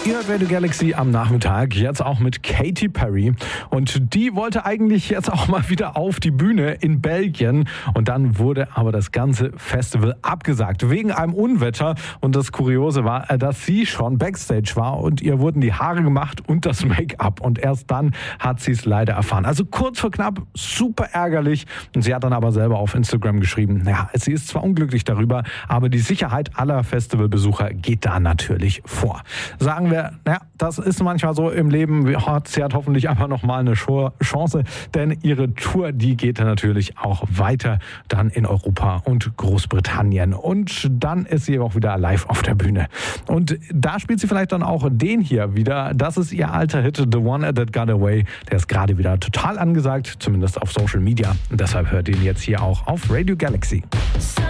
Ihr hört Radio Galaxy am Nachmittag, jetzt auch mit Katy Perry. Und die wollte eigentlich jetzt auch mal wieder auf die Bühne in Belgien. Und dann wurde aber das ganze Festival abgesagt, wegen einem Unwetter. Und das Kuriose war, dass sie schon Backstage war und ihr wurden die Haare gemacht und das Make-up. Und erst dann hat sie es leider erfahren. Also kurz vor knapp, super ärgerlich. Und sie hat dann aber selber auf Instagram geschrieben, ja, sie ist zwar unglücklich darüber, aber die Sicherheit aller Festivalbesucher geht da natürlich vor. Sagen wir, ja, das ist manchmal so im Leben. Sie hat hoffentlich einfach nochmal eine Chance, denn ihre Tour, die geht dann natürlich auch weiter dann in Europa und Großbritannien. Und dann ist sie auch wieder live auf der Bühne. Und da spielt sie vielleicht dann auch den hier wieder. Das ist ihr alter Hit, The One That Got Away. Der ist gerade wieder total angesagt, zumindest auf Social Media. Und deshalb hört ihr ihn jetzt hier auch auf Radio Galaxy.